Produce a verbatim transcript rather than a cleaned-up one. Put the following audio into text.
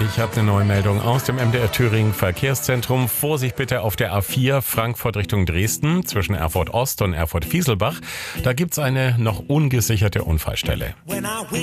Ich habe eine neue Meldung aus dem M D R Thüringen Verkehrszentrum. Vorsicht bitte auf der A vier Frankfurt Richtung Dresden zwischen Erfurt Ost und Erfurt Fieselbach. Da gibt's eine noch ungesicherte Unfallstelle.